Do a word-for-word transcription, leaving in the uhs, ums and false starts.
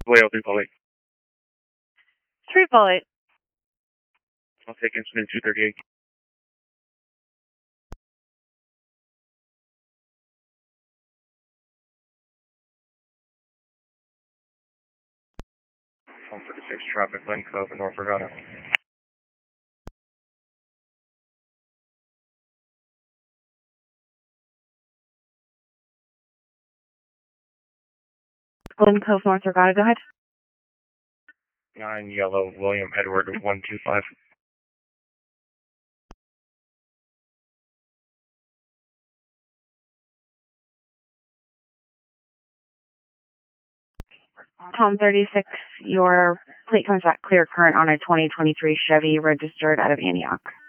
Whale three Polly. three Polly. I'll take incident two thirty-eight. one thirty-six traffic, Glen Cove in North Regata. Glen Cove, North Regatta, go ahead. nine Yellow, William Edward one two five. Tom thirty-six, your plate comes back clear current on a twenty twenty-three Chevy registered out of Antioch.